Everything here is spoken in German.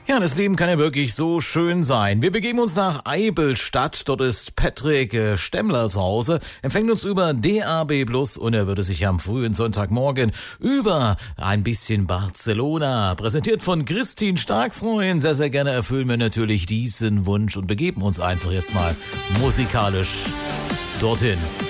Ja, das Leben kann ja wirklich so schön sein. Wir begeben uns nach Eibelstadt. Dort ist Patrick Stemmler zu Hause, empfängt uns über DAB+ und er würde sich am frühen Sonntagmorgen über ein bisschen Barcelona, präsentiert von Christine Stark, freuen. Sehr, sehr gerne erfüllen wir natürlich diesen Wunsch und begeben uns einfach jetzt mal musikalisch dorthin.